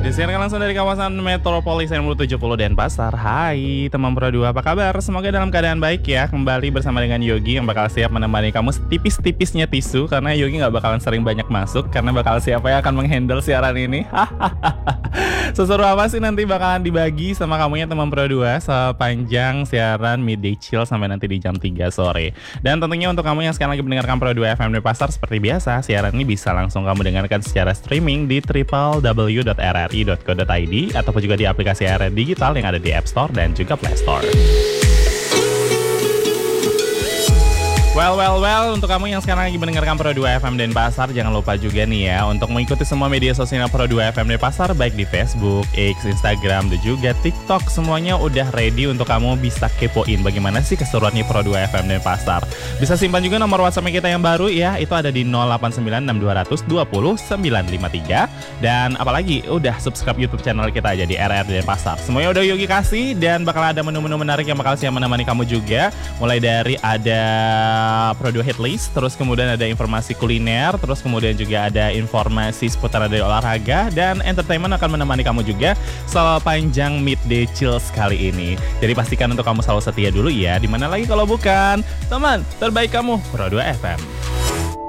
Disiarkan langsung dari kawasan Metropolis NU70 Denpasar. Hai teman Pro 2, apa kabar? Semoga dalam keadaan baik ya. Kembali bersama dengan Yogi yang bakal siap menemani kamu setipis-tipisnya tisu. Karena Yogi gak bakalan sering banyak masuk, karena bakal siapa yang akan menghandle siaran ini. Seseru apa sih nanti bakalan dibagi sama kamunya teman Pro 2 sepanjang siaran Midday Chill sampai nanti di jam 3 sore. Dan tentunya untuk kamu yang sekarang lagi mendengarkan Pro 2 FM Denpasar, seperti biasa siaran ini bisa langsung kamu dengarkan secara streaming di www.rri.co.id ataupun juga di aplikasi RRI Digital yang ada di App Store dan juga Play Store. Well, untuk kamu yang sekarang lagi mendengarkan Pro 2 FM Denpasar, jangan lupa juga nih ya untuk mengikuti semua media sosial Pro 2 FM Denpasar, baik di Facebook, X, Instagram, dan juga TikTok. Semuanya udah ready untuk kamu bisa kepoin bagaimana sih keseruannya Pro 2 FM Denpasar. Bisa simpan juga nomor WhatsApp kita yang baru ya, itu ada di 0896200953. Dan apalagi udah subscribe YouTube channel kita aja di RRI Denpasar. Semuanya udah Yogi kasih dan bakal ada menu-menu menarik yang bakal siap menemani kamu juga. Mulai dari ada Pro 2 Hit List, terus kemudian ada informasi kuliner, terus kemudian juga ada informasi seputar dari olahraga, dan entertainment akan menemani kamu juga sepanjang Midday Chill kali ini. Jadi pastikan untuk kamu selalu setia dulu ya, dimana lagi kalau bukan teman terbaik kamu Pro 2 FM.